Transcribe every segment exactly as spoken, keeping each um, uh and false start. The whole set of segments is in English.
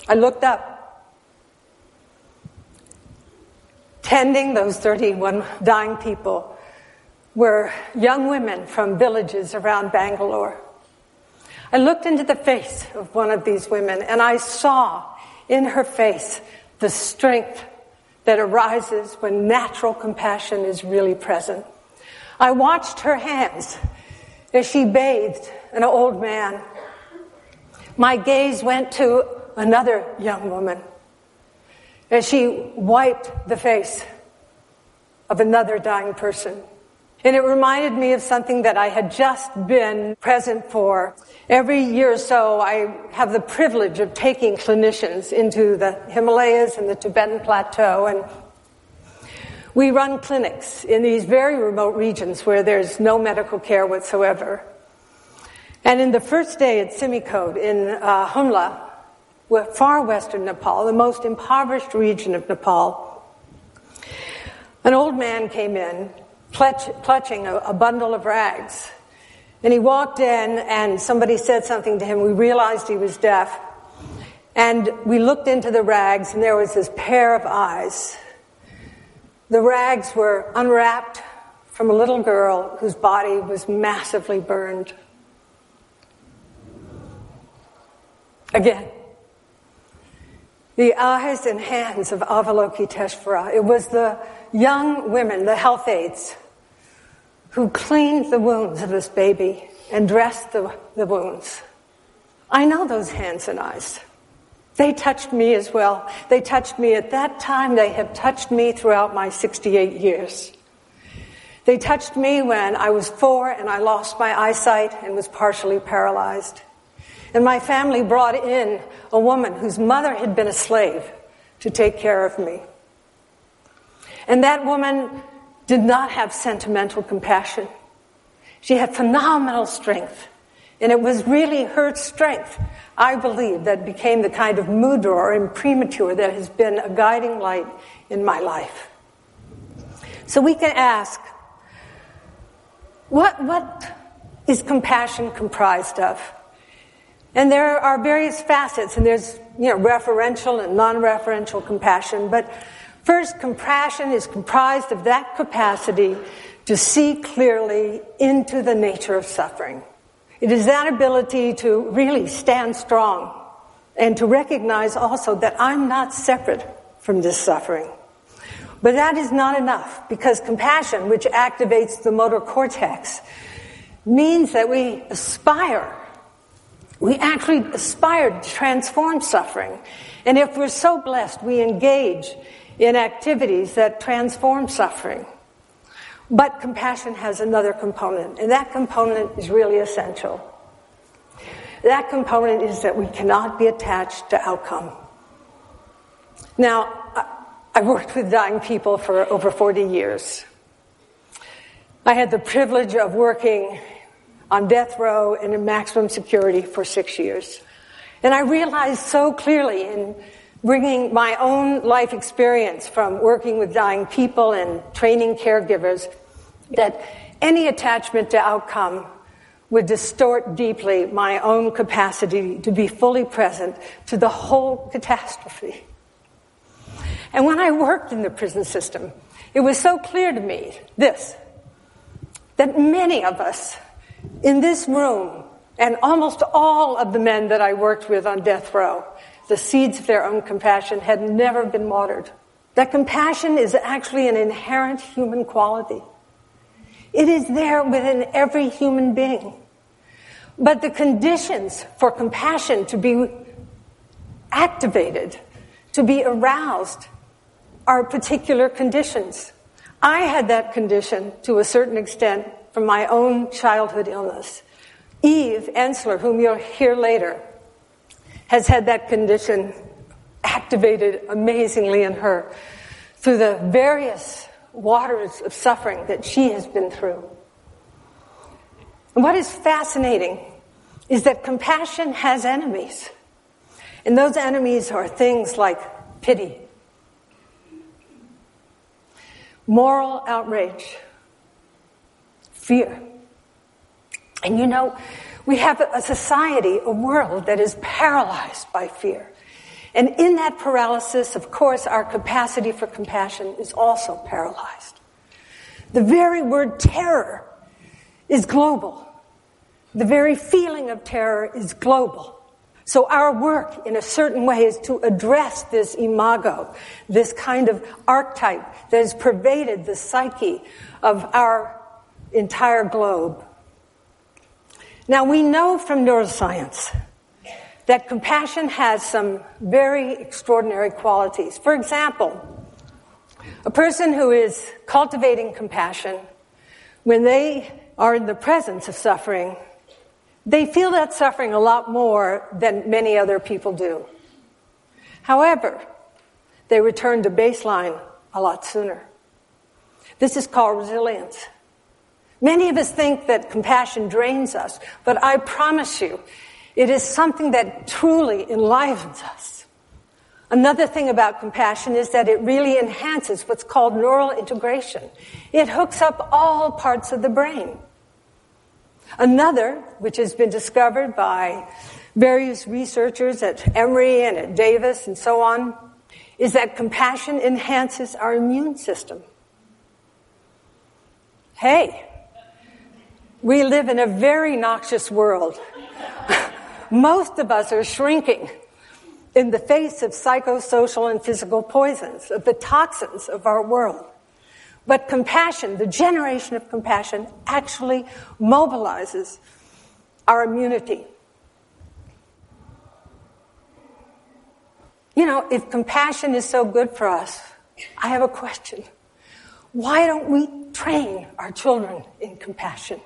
I looked up. Tending those thirty-one dying people were young women from villages around Bangalore. I looked into the face of one of these women, and I saw in her face the strength that arises when natural compassion is really present. I watched her hands as she bathed an old man. My gaze went to another young woman as she wiped the face of another dying person. And it reminded me of something that I had just been present for. Every year or so, I have the privilege of taking clinicians into the Himalayas and the Tibetan Plateau, and we run clinics in these very remote regions where there's no medical care whatsoever. And in the first day at Simikot in uh, Humla, far western Nepal, the most impoverished region of Nepal, an old man came in, Clutch, clutching a, a bundle of rags. And he walked in and somebody said something to him. We realized he was deaf. And we looked into the rags and there was this pair of eyes. The rags were unwrapped from a little girl whose body was massively burned. Again, the eyes and hands of Avalokiteshvara. It was the young women, the health aides, who cleaned the wounds of this baby and dressed the, the wounds. I know those hands and eyes. They touched me as well. They touched me at that time. They have touched me throughout my sixty-eight years. They touched me when I was four and I lost my eyesight and was partially paralyzed. And my family brought in a woman whose mother had been a slave to take care of me. And that woman did not have sentimental compassion. She had phenomenal strength. And it was really her strength, I believe, that became the kind of mudra and premature that has been a guiding light in my life. So we can ask, what, what is compassion comprised of? And there are various facets, and there's, you know, referential and non-referential compassion, but first, compassion is comprised of that capacity to see clearly into the nature of suffering. It is that ability to really stand strong and to recognize also that I'm not separate from this suffering. But that is not enough, because compassion, which activates the motor cortex, means that we aspire. We actually aspire to transform suffering. And if we're so blessed, we engage in activities that transform suffering. But compassion has another component, and that component is really essential. That component is that we cannot be attached to outcome. Now, I've worked with dying people for over forty years. I had the privilege of working on death row and in maximum security for six years. And I realized so clearly in bringing my own life experience from working with dying people and training caregivers that any attachment to outcome would distort deeply my own capacity to be fully present to the whole catastrophe. And when I worked in the prison system, it was so clear to me, this, that many of us in this room, and almost all of the men that I worked with on death row, the seeds of their own compassion had never been watered. That compassion is actually an inherent human quality. It is there within every human being. But the conditions for compassion to be activated, to be aroused, are particular conditions. I had that condition to a certain extent from my own childhood illness. Eve Ensler, whom you'll hear later, has had that condition activated amazingly in her through the various waters of suffering that she has been through. And what is fascinating is that compassion has enemies. And those enemies are things like pity, moral outrage, fear. And you know, we have a society, a world that is paralyzed by fear. And in that paralysis, of course, our capacity for compassion is also paralyzed. The very word terror is global. The very feeling of terror is global. So our work, in a certain way, is to address this imago, this kind of archetype that has pervaded the psyche of our entire globe. Now, we know from neuroscience that compassion has some very extraordinary qualities. For example, a person who is cultivating compassion, when they are in the presence of suffering, they feel that suffering a lot more than many other people do. However, they return to baseline a lot sooner. This is called resilience. Many of us think that compassion drains us, but I promise you, it is something that truly enlivens us. Another thing about compassion is that it really enhances what's called neural integration. It hooks up all parts of the brain. Another, which has been discovered by various researchers at Emory and at Davis and so on, is that compassion enhances our immune system. Hey, we live in a very noxious world. Most of us are shrinking in the face of psychosocial and physical poisons, of the toxins of our world. But compassion, the generation of compassion, actually mobilizes our immunity. You know, if compassion is so good for us, I have a question. Why don't we train our children in compassion?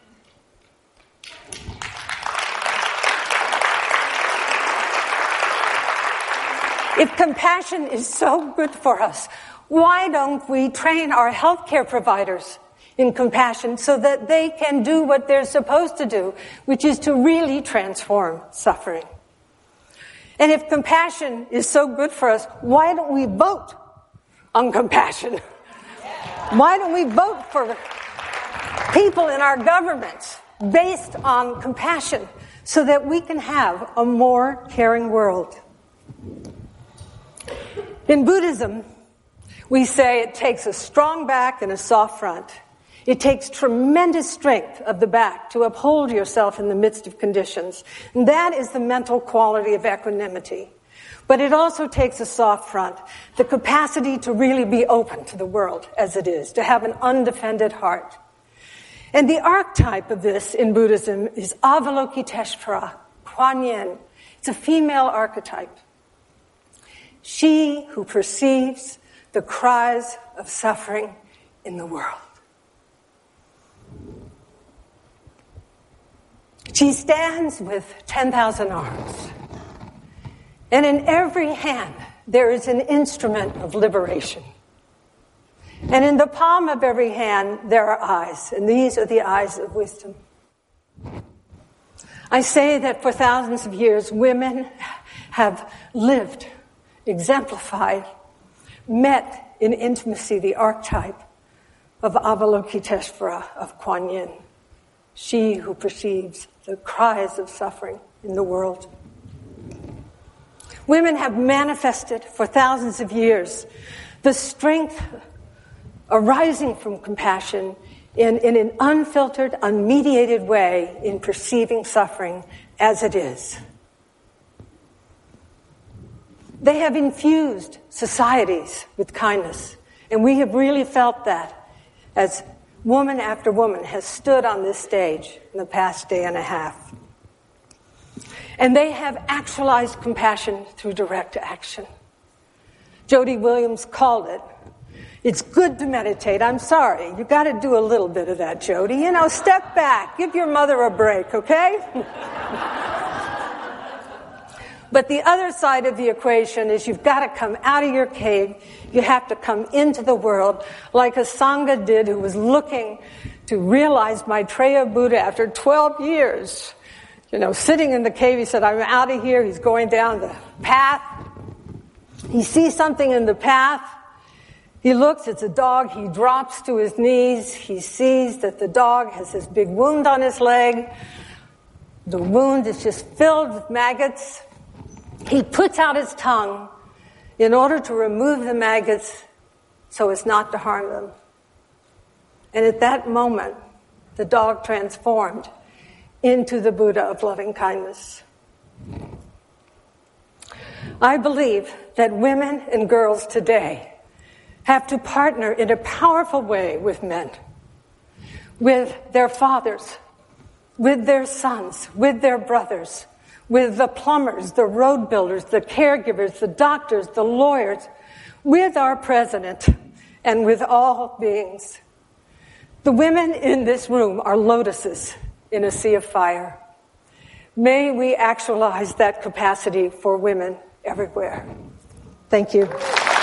If compassion is so good for us, why don't we train our healthcare providers in compassion so that they can do what they're supposed to do, which is to really transform suffering? And if compassion is so good for us, why don't we vote on compassion? Why don't we vote for people in our governments based on compassion so that we can have a more caring world? In Buddhism, we say it takes a strong back and a soft front. It takes tremendous strength of the back to uphold yourself in the midst of conditions. And that is the mental quality of equanimity. But it also takes a soft front, the capacity to really be open to the world as it is, to have an undefended heart. And the archetype of this in Buddhism is Avalokiteshvara, Kuan Yin. It's a female archetype. She who perceives the cries of suffering in the world. She stands with ten thousand arms. And in every hand, there is an instrument of liberation. And in the palm of every hand, there are eyes. And these are the eyes of wisdom. I say that for thousands of years, women have lived, exemplified, met in intimacy the archetype of Avalokiteshvara, of Kuan Yin, she who perceives the cries of suffering in the world. Women have manifested for thousands of years the strength arising from compassion in, in an unfiltered, unmediated way in perceiving suffering as it is. They have infused societies with kindness, and we have really felt that as woman after woman has stood on this stage in the past day and a half. And they have actualized compassion through direct action. Jody Williams called it, it's good to meditate. I'm sorry, you got to do a little bit of that, Jody. You know, step back, give your mother a break, okay? But the other side of the equation is you've got to come out of your cave. You have to come into the world like a Sangha did who was looking to realize Maitreya Buddha after twelve years. You know, sitting in the cave, he said, I'm out of here. He's going down the path. He sees something in the path. He looks, it's a dog. He drops to his knees. He sees that the dog has this big wound on his leg. The wound is just filled with maggots. He puts out his tongue in order to remove the maggots so as not to harm them. And at that moment, the dog transformed into the Buddha of loving kindness. I believe that women and girls today have to partner in a powerful way with men, with their fathers, with their sons, with their brothers, with the plumbers, the road builders, the caregivers, the doctors, the lawyers, with our president, and with all beings. The women in this room are lotuses in a sea of fire. May we actualize that capacity for women everywhere. Thank you.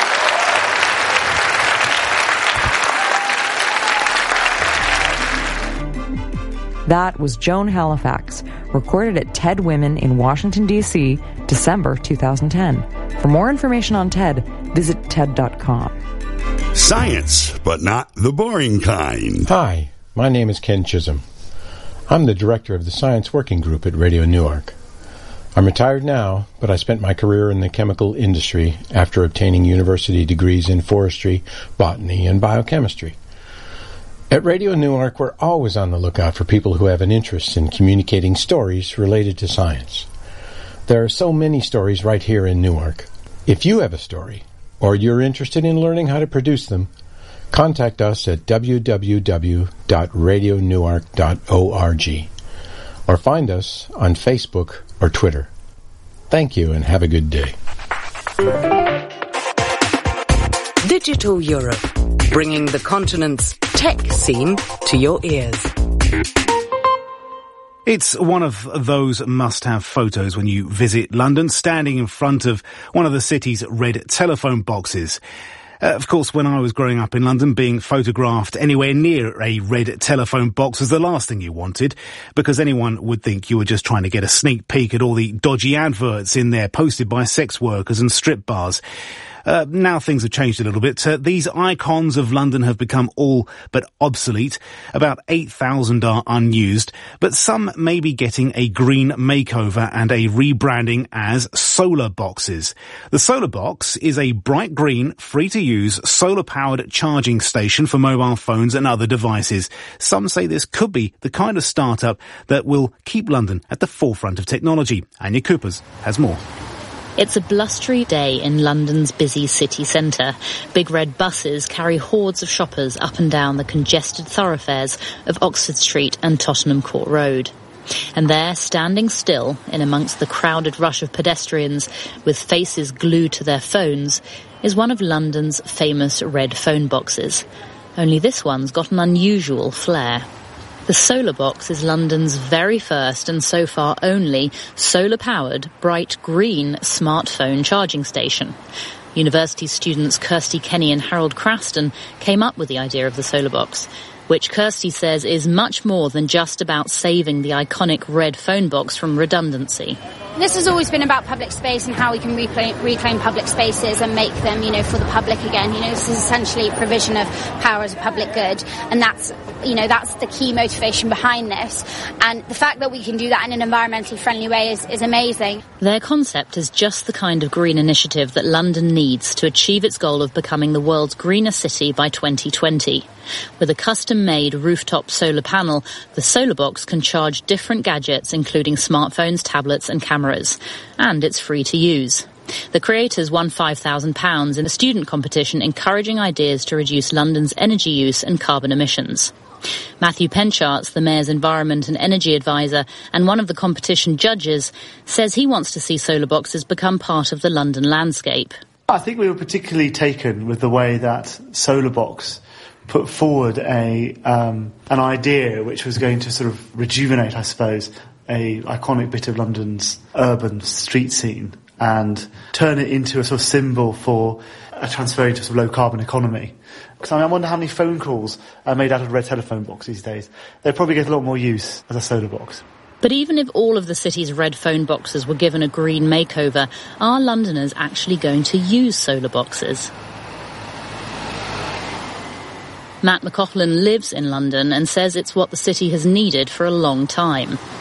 That was Joan Halifax, recorded at TED Women in Washington, D C, December two thousand ten. For more information on TED, visit ted dot com. Science, but not the boring kind. Hi, my name is Ken Chisholm. I'm the director of the Science Working Group at Radio Newark. I'm retired now, but I spent my career in the chemical industry after obtaining university degrees in forestry, botany, and biochemistry. At Radio Newark, we're always on the lookout for people who have an interest in communicating stories related to science. There are so many stories right here in Newark. If you have a story, or you're interested in learning how to produce them, contact us at w w w dot radio newark dot org or find us on Facebook or Twitter. Thank you and have a good day. Digital Europe, bringing the continent's tech scene to your ears. It's one of those must-have photos when you visit London, standing in front of one of the city's red telephone boxes. Uh, of course, when I was growing up in London, being photographed anywhere near a red telephone box was the last thing you wanted, because anyone would think you were just trying to get a sneak peek at all the dodgy adverts in there posted by sex workers and strip bars. Uh, now things have changed a little bit. Uh, these icons of London have become all but obsolete. About eight thousand are unused, but some may be getting a green makeover and a rebranding as solar boxes. The solar box is a bright green, free-to-use, solar-powered charging station for mobile phones and other devices. Some say this could be the kind of startup that will keep London at the forefront of technology. Anya Coopers has more. It's a blustery day in London's busy city centre. Big red buses carry hordes of shoppers up and down the congested thoroughfares of Oxford Street and Tottenham Court Road. And there, standing still in amongst the crowded rush of pedestrians with faces glued to their phones, is one of London's famous red phone boxes. Only this one's got an unusual flair. The Solar Box is London's very first and so far only solar-powered, bright green smartphone charging station. University students Kirsty Kenny and Harold Craston came up with the idea of the Solar Box, which Kirsty says is much more than just about saving the iconic red phone box from redundancy. This has always been about public space and how we can reclaim, reclaim public spaces and make them, you know, for the public again. You know, this is essentially provision of power as a public good, and that's, you know, that's the key motivation behind this. And the fact that we can do that in an environmentally friendly way is, is amazing. Their concept is just the kind of green initiative that London needs to achieve its goal of becoming the world's greener city by twenty twenty. With a custom-made rooftop solar panel, the Solar Box can charge different gadgets, including smartphones, tablets and cameras. And it's free to use. The creators won five thousand pounds in a student competition encouraging ideas to reduce London's energy use and carbon emissions. Matthew Pencharts, the Mayor's Environment and Energy Advisor and one of the competition judges, says he wants to see solar boxes become part of the London landscape. I think we were particularly taken with the way that Solar Box put forward a um, an idea which was going to sort of rejuvenate, I suppose, a iconic bit of London's urban street scene and turn it into a sort of symbol for a transferring to a sort of low-carbon economy. Because I, mean, I wonder how many phone calls are made out of a red telephone box these days. They probably get a lot more use as a solar box. But even if all of the city's red phone boxes were given a green makeover, are Londoners actually going to use solar boxes? Matt McCaughlin lives in London and says it's what the city has needed for a long time.